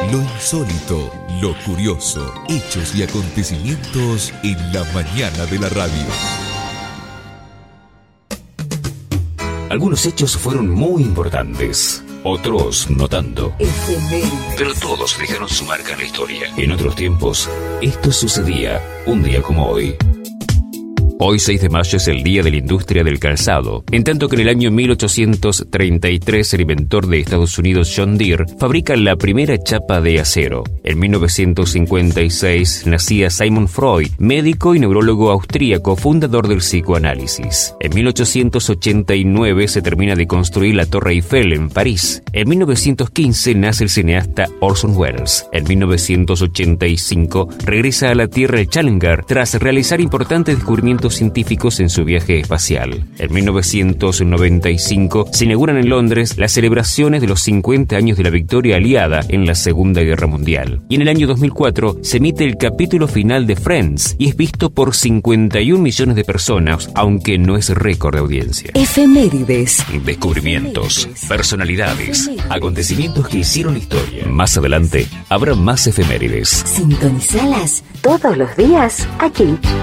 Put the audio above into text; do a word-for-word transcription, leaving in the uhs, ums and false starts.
Lo insólito, lo curioso, hechos y acontecimientos en la mañana de la radio. Algunos hechos fueron muy importantes, otros no tanto. Pero todos dejaron su marca en la historia. En otros tiempos, esto sucedía un día como hoy. Hoy, seis de mayo, es el Día de la Industria del Calzado, en tanto que en el año mil ochocientos treinta y tres el inventor de Estados Unidos John Deere fabrica la primera chapa de acero. En mil novecientos cincuenta y seis nacía Sigmund Freud, médico y neurólogo austríaco, fundador del psicoanálisis. En mil ochocientos ochenta y nueve se termina de construir la Torre Eiffel en París. En mil novecientos quince nace el cineasta Orson Welles. En mil novecientos ochenta y cinco regresa a la Tierra el Challenger tras realizar importantes descubrimientos científicos en su viaje espacial. En mil novecientos noventa y cinco se inauguran en Londres las celebraciones de los cincuenta años de la victoria aliada en la Segunda Guerra Mundial. Y en el año dos mil cuatro se emite el capítulo final de Friends y es visto por cincuenta y un millones de personas, aunque no es récord de audiencia. Efemérides. Descubrimientos, personalidades, acontecimientos que hicieron historia. Más adelante habrá más efemérides. Sintonizalas todos los días aquí.